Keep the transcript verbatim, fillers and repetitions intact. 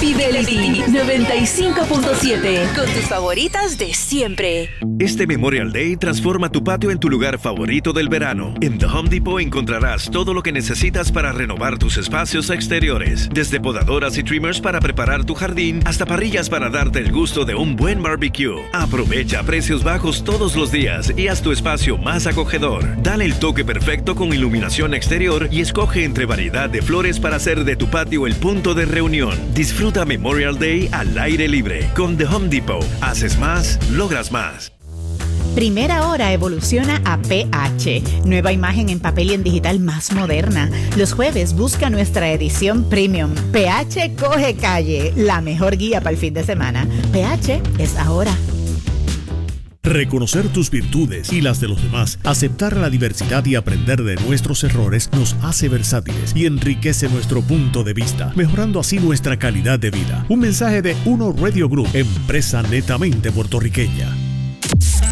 Fidelity noventa y cinco punto siete, con tus favoritas de siempre. Este Memorial Day transforma tu patio en tu lugar favorito del verano. En The Home Depot encontrarás todo lo que necesitas para renovar tus espacios exteriores. Desde podadoras y trimmers para preparar tu jardín, hasta parrillas para darte el gusto de un buen barbecue. Aprovecha precios bajos todos los días y haz tu espacio más acogedor. Dale el toque perfecto con iluminación exterior y escoge entre variedad de flores para hacer de tu patio el punto de reunión. Disfruta Memorial Day al aire libre. Con The Home Depot, haces más, logras más. Primera Hora evoluciona a P H, nueva imagen en papel y en digital más moderna. Los jueves busca nuestra edición premium. P H coge calle, la mejor guía para el fin de semana. P H es ahora. Reconocer tus virtudes y las de los demás, aceptar la diversidad y aprender de nuestros errores nos hace versátiles y enriquece nuestro punto de vista, mejorando así nuestra calidad de vida. Un mensaje de Uno Radio Group, empresa netamente puertorriqueña.